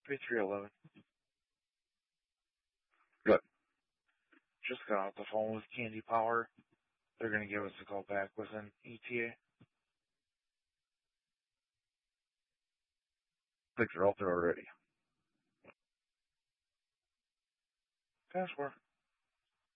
3311. Good. Just got off the phone with Candy Power. They're going to give us a call back with an ETA. Things are out there already. Password.